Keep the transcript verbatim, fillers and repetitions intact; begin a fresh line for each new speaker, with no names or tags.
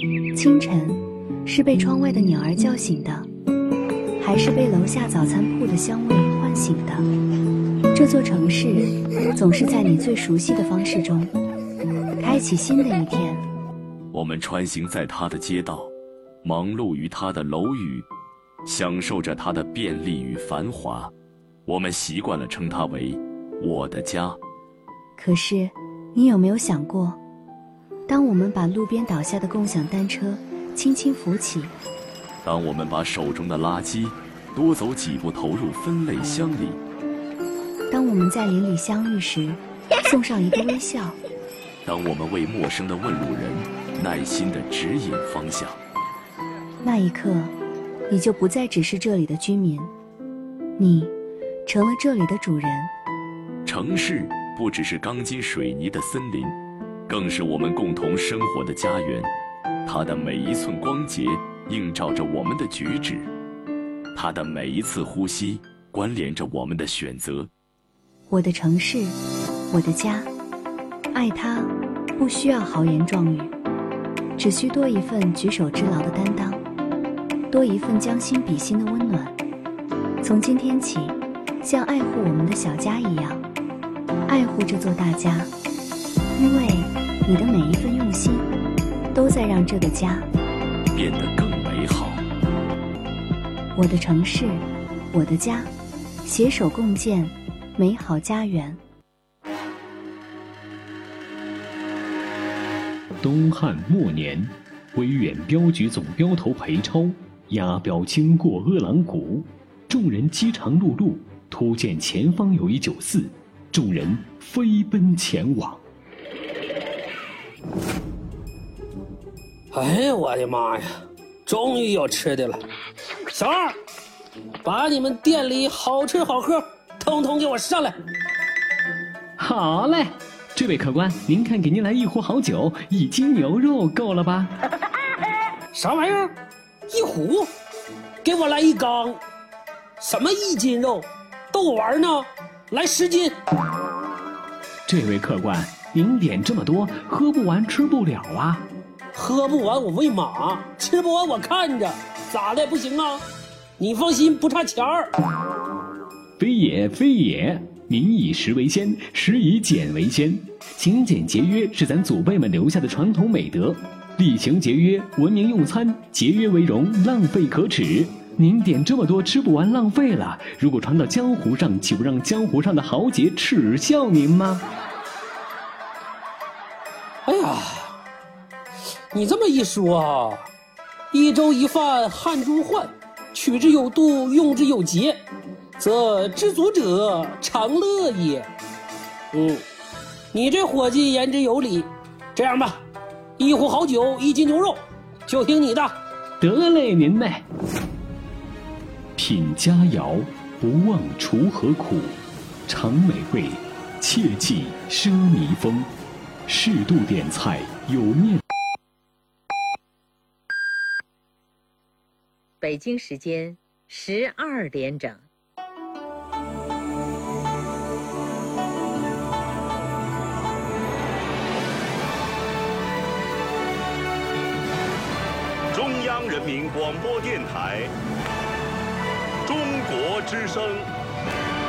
清晨，是被窗外的鸟儿叫醒的，还是被楼下早餐铺的香味唤醒的？这座城市总是在你最熟悉的方式中，开启新的一天。
我们穿行在它的街道，忙碌于它的楼宇，享受着它的便利与繁华。我们习惯了称它为我的家。
可是，你有没有想过，当我们把路边倒下的共享单车轻轻扶起，
当我们把手中的垃圾多走几步投入分类箱里，
当我们在邻里相遇时送上一个微笑，
当我们为陌生的问路人耐心地指引方向，
那一刻，你就不再只是这里的居民，你成了这里的主人。
城市不只是钢筋水泥的森林，更是我们共同生活的家园。它的每一寸光洁映照着我们的举止，它的每一次呼吸关联着我们的选择。
我的城市，我的家，爱它不需要豪言壮语，只需多一份举手之劳的担当，多一份将心比心的温暖。从今天起，像爱护我们的小家一样爱护这座大家，因为你的每一份用心都在让这个家
变得更美好。
我的城市，我的家，携手共建美好家园。
东汉末年，威远镖局总镖头裴超押镖经过阿郎谷，众人饥肠辘辘，突见前方有一酒肆，众人飞奔前往。
哎呀，我的妈呀，终于有吃的了！小二，把你们店里好吃好喝统统给我上来。
好嘞，这位客官，您看给您来一壶好酒，一斤牛肉够了吧？
啥玩意儿？一壶？给我来一缸。什么一斤肉？逗我玩呢？来十斤。
这位客官，您点这么多，喝不完吃不了啊。
喝不完我喂马，吃不完我看着，咋的不行啊？你放心，不差钱儿。
非也非也，民以食为先，食以俭为先。勤俭节约是咱祖辈们留下的传统美德，厉行节约，文明用餐，节约为荣，浪费可耻。您点这么多吃不完浪费了，如果传到江湖上，岂不让江湖上的豪杰耻笑您吗？
哎呀，你这么一说啊，一粥一饭汗珠换，取之有度，用之有节，则知足者常乐也。嗯，你这伙计言之有理。这样吧，一壶好酒，一斤牛肉，就听你的。
得嘞，您嘞。品佳肴，不忘锄禾苦；尝美味，切忌奢靡风。适度点菜，有面。
北京时间十二点整。
中央人民广播电台，中国之声。